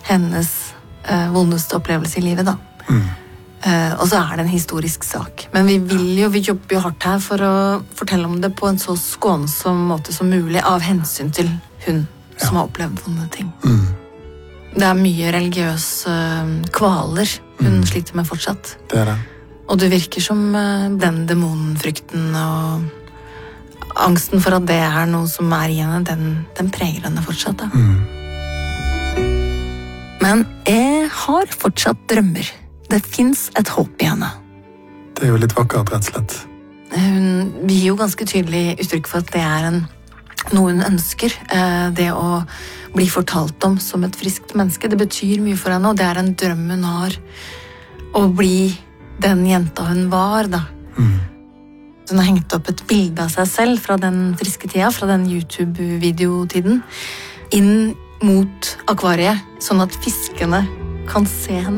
hennes vondeste opplevelse i livet da. Og så det en historisk sak. Men vi jobber jo hardt her for å fortelle om det på en så skånsom måte som mulig av hensyn til hun som har opplevd vonde ting. Det mye religiøse kvaler hun sliter med fortsatt. Det det. Og det virker som den demonfrykten og angsten for at det noe som i henne, den preger henne fortsatt da. Men jeg har fortsatt drømmer. Det finns et håp i henne. Det jo litt vakkert, rett og slett. Hun gir jo ganske tydelig uttrykk for at det noe hun ønsker. Det å bli fortalt om som et friskt menneske, det betyr mye for henne, og det en drøm hun har å bli den jenta hun var, da. Så hun har hengt opp et bilde av seg selv fra den friske tida, fra den YouTube-videotiden, inn mot akvariet, sånn at fiskene kan se henne.